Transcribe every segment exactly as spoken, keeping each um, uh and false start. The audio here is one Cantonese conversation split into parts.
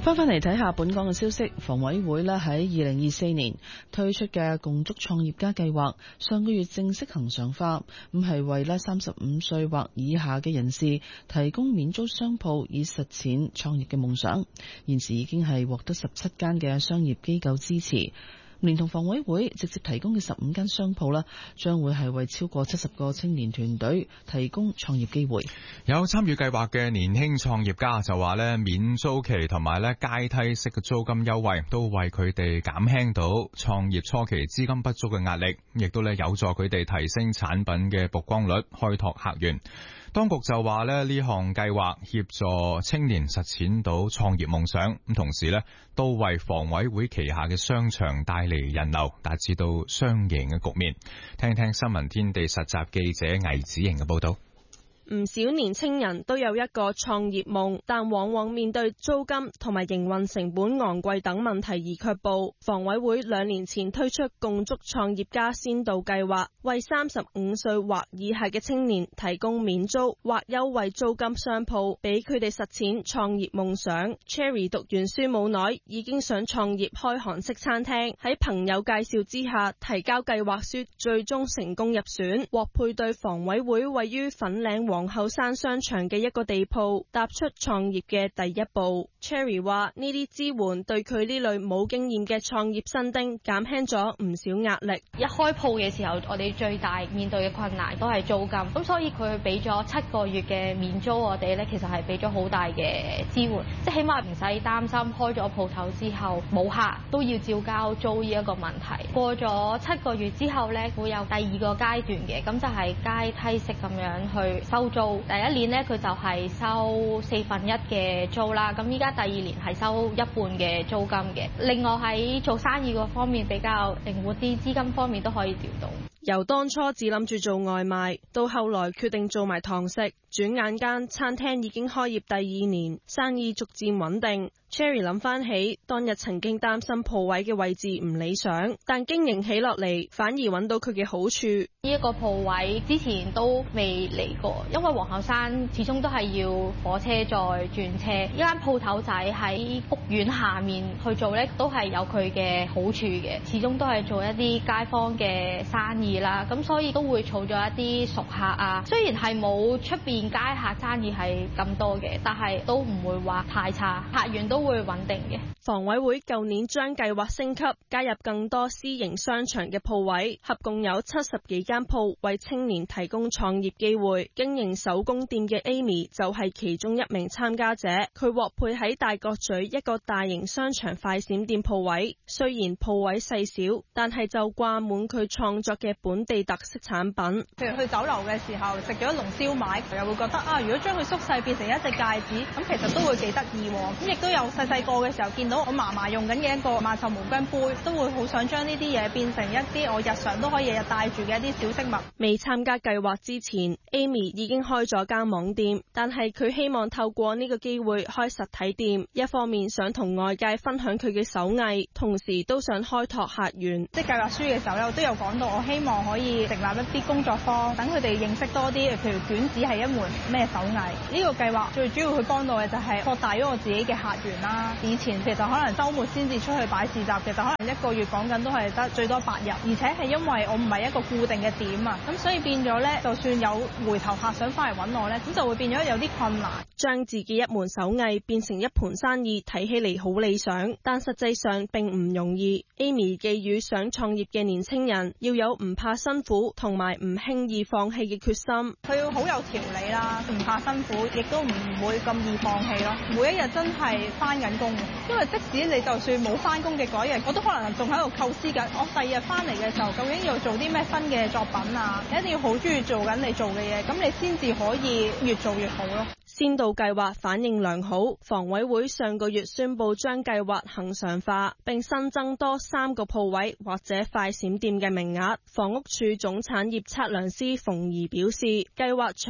翻返嚟睇下本港嘅消息，房委會咧喺二零二四年推出嘅共築創業家計劃，上個月正式恆常化，咁係為咧三十五歲或以下嘅人士提供免租商鋪，以實踐創業嘅夢想。現時已經係獲得十七間嘅商業機構支持。連同房委會直接提供嘅十五間商鋪啦，將會係為超過七十個青年團隊提供創業機會。 有參與計劃嘅年輕創業家就話咧，免租期同埋咧階梯式嘅租金優惠都為佢哋減輕到創業初期資金不足嘅壓力，亦都咧有助佢哋提升產品嘅曝光率，開拓客源。當局就話咧，呢項計劃協助青年實踐到創業夢想，咁同時咧都為房委會旗下嘅商場帶嚟人流，達至到雙贏嘅局面。聽聽新聞天地實習記者魏子瑩嘅報道。 唔少年青人都有一個創業夢，但往往面對租金同埋營運成本昂貴等問題而卻步。房委會兩年前推出共築創業家先導計劃，為三十五歲或以下嘅青年提供免租或優惠租金商鋪，俾佢哋實踐創業夢想。Cherry 讀完書冇耐，已經想創業開韓式餐廳，喺朋友介紹之下提交計劃書，最終成功入選，獲配對房委會位於粉嶺皇后山商場嘅一個地鋪，踏出創業嘅第一步。Cherry 話呢啲支援對佢呢類冇經驗嘅創業新丁減輕咗唔少壓力。 一開鋪嘅時候，我哋最大面對嘅困難都係租金，咁所以佢俾咗七個月嘅免租我哋咧，其實係俾咗好大嘅支援，即係起碼唔使擔心開咗鋪頭之後冇客都要照交租呢一個問題。過咗七個月之後咧，會有第二個階段嘅，咁就係階梯式咁樣去收租。第一年咧，佢就係收四分一嘅租啦，咁依家第二年係收一半嘅租金嘅。另外喺做生意嗰方面比較靈活啲，資金方面都可以調動。 由當初只諗住做外賣，到後來決定做埋堂食，轉眼間餐廳已經開業第二年，生意逐漸穩定。Cherry 諗翻起當日曾經擔心鋪位嘅位置唔理想，但經營起落嚟反而揾到佢嘅好處。 呢一個鋪位之前都未嚟過，因為皇后山始終都係要火車再轉車。呢間鋪頭仔喺屋苑下面去做呢，都係有佢嘅好處嘅。始終都係做一啲街坊嘅生意啦，咁所以都會儲咗一啲熟客啊。雖然係冇出邊街客生意係咁多嘅，但係都唔會話太差，客源都都會穩定嘅。 房委會舊年將計劃升級，加入更多私營商場嘅鋪位，合共有七十幾間鋪為青年提供創業機會。經營手工店嘅 Amy 就係其中一名參加者，佢獲配喺大角咀一個大型商場快閃店鋪位。雖然鋪位細小，但係就掛滿佢創作嘅本地特色產品。 譬如去酒樓嘅時候食咗龍燒賣，又會覺得啊，如果將佢縮細變成一隻戒指，咁其實都會幾得意。咁亦都有細細個嘅時候見到我嫲嫲用緊嘅一個萬壽毛巾杯，都會好想將呢啲嘢變成一啲我日常都可以日日帶住嘅一啲小飾物。 未參加計劃之前 ，Amy 已經開咗間網店，但係佢希望透過呢個機會開實體店，一方面想同外界分享佢嘅手藝，同時都想開拓客源。 即係計劃書嘅時候咧，我都有講到，我希望可以成立一啲工作坊，等佢哋認識多啲，譬如捲紙係一門咩手藝。呢個計劃最主要去幫到嘅就係擴大咗我自己嘅客源啦。以前其實可能週末先至出去擺市集，其實可能一個月講緊都係得最多八日，而且係因為我唔係一個固定嘅點啊，咁所以變咗咧，就算有回頭客想翻嚟揾我咧，咁就會變咗有啲困難。 將自己一門手藝變成一盤生意，睇起嚟好理想，但實際上並唔容易。Amy 寄語想創業嘅年青人要有唔怕辛苦同埋唔輕易放棄嘅決心。 佢要好有條理啦，唔怕辛苦，亦都唔會咁易放棄咯。每一日真係翻緊工，因為即使你就算冇翻工嘅嗰日，我都可能仲喺度構思緊，我第二日翻嚟嘅時候究竟要做啲咩新嘅作品啊？你一定要好中意做緊你做嘅嘢，咁你先至可以越做越好咯。 先導計劃反應良好，房委會上個月宣布將計劃恆常化，並新增多三個鋪位或者快閃店嘅名額。房屋署總產業測量師馮儀表示，計劃長遠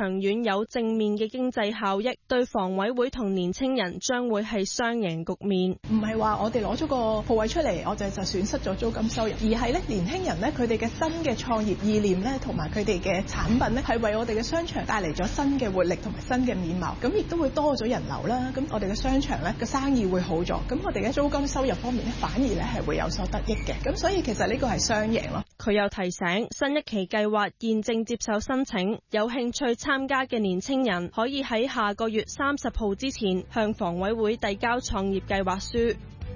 有正面嘅經濟效益，對房委會同年青人將會係雙贏局面。 唔係話我哋攞咗個鋪位出嚟，我就就損失咗租金收入，而係咧年輕人咧佢哋嘅新嘅創業意念咧，同埋佢哋嘅產品咧，係為我哋嘅商場帶嚟咗新嘅活力同埋新嘅面貌。咁亦都會多咗人流啦。咁我哋嘅商場咧嘅生意會好咗，咁我哋嘅租金收入方面咧反而咧係會有所得益嘅。咁所以其實呢個係雙贏咯。 佢又提醒，新一期計劃現正接受申請，有興趣參加嘅年青人可以喺下個月三十號之前向房委會遞交創業計劃書。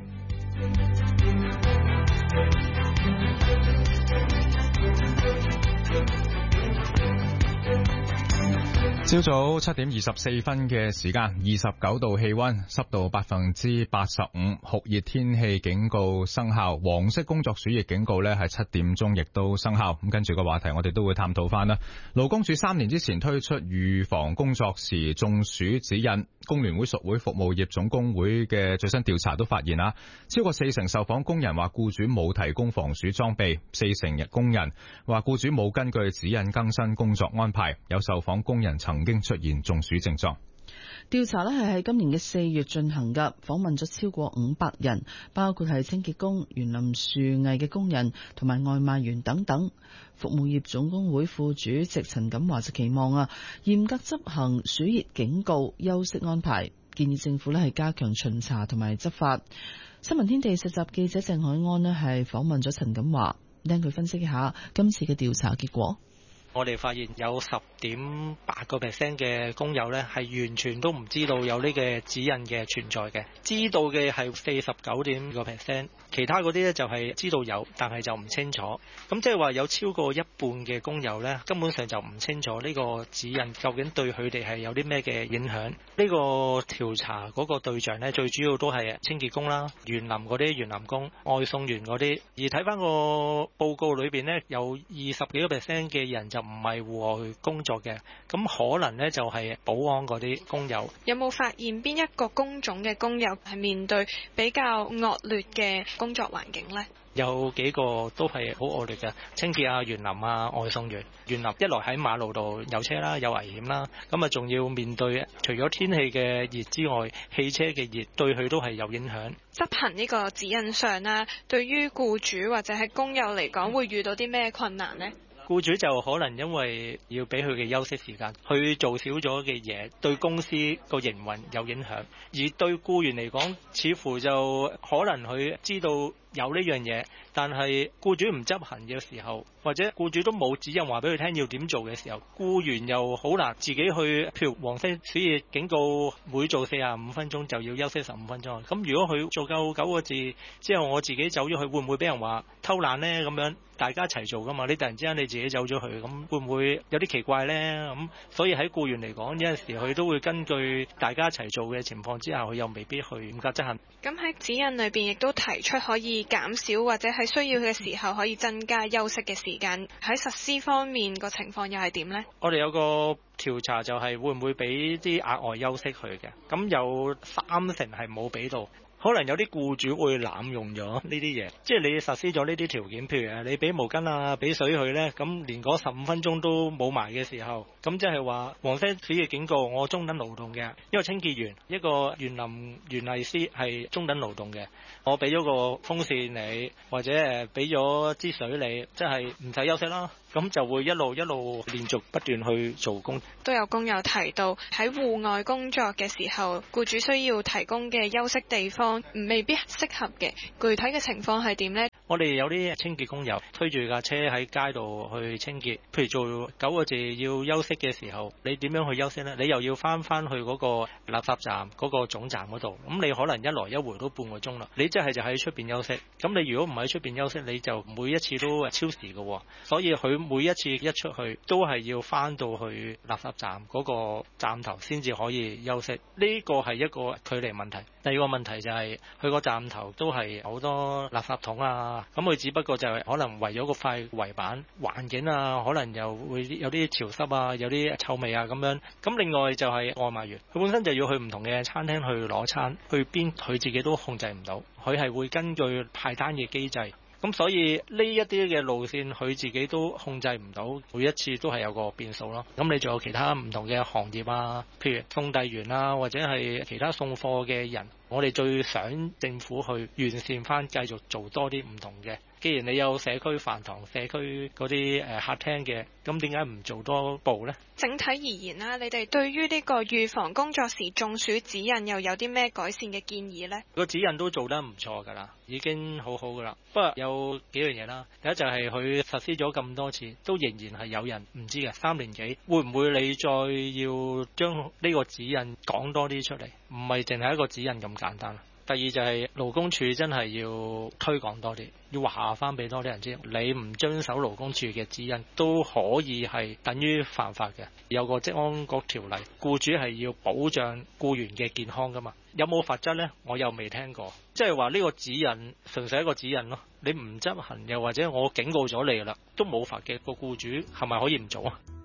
朝早七點二十四分嘅時間，二十九度氣溫，濕度百分之八十五，酷熱天氣警告生效，黃色工作暑熱警告呢係七點鐘亦都生效。咁跟住個話題，我哋都會探討翻啦。勞工處三年之前推出預防工作時中暑指引，工聯會屬會服務業總工會嘅最新調查都發現啦，超過四成受訪工人話僱主冇提供防暑裝備，四成工人話僱主冇根據指引更新工作安排，有受訪工人曾經出現中暑症狀。 調查呢係喺今年嘅四月進行㗎，訪問咗超過五百人，包括係清潔工、園林樹藝嘅工人同埋外賣員等等。服務業總工會副主席陳錦華就期望啊，嚴格執行暑熱警告、休息安排，建議政府呢係加強巡查同埋執法。新聞天地實習記者鄭海安呢係訪問咗陳錦華，聽佢分析一下今次嘅調查結果。 我哋發現有十點八個 percent 嘅工友呢係完全都唔知道有呢個指引嘅存在嘅，知道嘅係四十九點二個 percent， 其他嗰啲呢就係知道有，但係就唔清楚。咁即係話有超過一半嘅工友呢根本上就唔清楚呢個指引究竟對佢哋係有啲咩嘅影響。呢個調查嗰個對象呢，最主要都係清潔工啦、園林嗰啲園林工、外送員嗰啲。而睇翻個報告裏邊呢，有二十幾個 percent 嘅人就唔係戶外工作嘅，咁可能呢就係保安嗰啲工友。 有冇發現邊一個工種嘅工友係面對比較惡劣嘅工作環境呢？ 有幾個都係好惡劣嘅，清潔啊、園林啊、外送員。園林一來喺馬路度有車啦，有危險啦，咁啊仲要面對除咗天氣嘅熱之外，汽車嘅熱對佢都係有影響。 執行呢個指引上啦，對於僱主或者係工友嚟講，會遇到啲咩困難呢？ 僱主就可能因為要俾佢嘅休息時間，去做少咗嘅嘢，對公司個營運有影響。而對僱員嚟講，似乎就可能佢知道有呢樣嘢，但係僱主唔執行嘅時候，或者僱主都冇指引話俾佢聽要點做嘅時候，僱員又好難自己去，譬如黃色暑熱警告，每做四十五分鐘就要休息十五分鐘。咁如果佢做夠九個字之後，我自己走咗去，會唔會俾人話偷懶呢？咁樣大家一齊做噶嘛？你突然之間你自己走咗去，咁會唔會有啲奇怪呢？咁所以喺僱員嚟講，有陣時佢都會根據大家一齊做嘅情況之下，佢又未必去嚴格執行。 咁喺指引裏邊亦都提出可以減少或者喺需要嘅時候可以增加休息嘅時間。喺實施方面個情況又係點呢？ 我哋有個調查就係會唔會俾啲額外休息佢嘅，咁有三成係冇俾到。可能有啲僱主會濫用咗呢啲嘢，即係你實施咗呢啲條件，譬如誒你俾毛巾啊、俾水佢呢，咁連嗰十五分鐘都冇埋嘅時候，咁即係話黃色暑熱警告，我中等勞動嘅一個清潔員、一個園林園藝師係中等勞動嘅，我俾咗個風扇你，或者誒俾咗支水你，即係唔使休息啦。咁就會一路一路連續不斷去做工。 都有工友提到喺戶外工作嘅時候，僱主需要提供嘅休息地方未必適合嘅。具體嘅情況係點呢？ 我哋有啲清潔工友推住架車喺街度去清潔，譬如做九個字要休息嘅時候，你點樣去休息呢？你又要翻翻去嗰個垃圾站嗰個總站嗰度，咁你可能一來一回都半個鐘啦。你即係就喺出邊休息，咁你如果唔喺出邊休息，你就每一次都超時嘅，所以佢每一次一出去都係要翻到去垃圾站嗰個站頭先至可以休息，呢個係一個距離問題。第二個問題就係佢個站頭都係好多垃圾桶啊，咁佢只不過就係可能圍咗個塊圍板，環境啊可能又會有啲潮濕啊，有啲臭味啊咁樣。咁另外就係外賣員，佢本身就要去唔同嘅餐廳去攞餐，去邊佢自己都控制唔到，佢係會根據派單嘅機制。 咁所以呢一啲嘅路線佢自己都控制唔到，每一次都係有個變數咯。咁你仲有其他唔同嘅行業啊，譬如送遞員啊，或者係其他送貨嘅人，我哋最想政府去完善翻，繼續做多啲唔同嘅。既然你有社區飯堂、社區嗰啲誒客廳嘅，咁點解唔做多步呢？ 整體而言啦，你哋對於呢個預防工作時中暑指引又有啲咩改善嘅建議呢？ 個指引都做得唔錯㗎啦，已經好好㗎啦。不過有幾樣嘢啦，第一就係佢實施咗咁多次，都仍然係有人唔知嘅。三年幾會唔會你再要將呢個指引講多啲出嚟？唔係淨係一個指引咁簡單。第二就係勞工處真係要推廣多啲，要話翻俾多啲人知，你唔遵守勞工處嘅指引都可以係等於犯法嘅。有個職安局條例，僱主係要保障僱員嘅健康噶嘛，有冇罰則呢？我又未聽過，即係話呢個指引純粹係一個指引咯，你唔執行又或者我警告咗你啦，都冇罰嘅，個僱主係咪可以唔做啊？